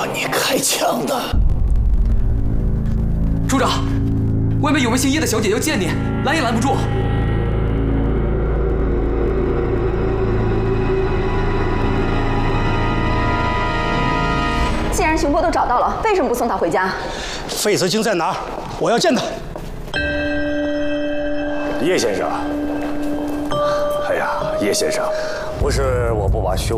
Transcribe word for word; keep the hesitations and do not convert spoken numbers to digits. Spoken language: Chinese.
让你开枪的。 处长，外面有位姓叶的小姐要见你，拦也拦不住。 既然熊波都找到了，为什么不送他回家？ 费泽清在哪儿？我要见他。 叶先生，哎呀，叶先生，不是我不把熊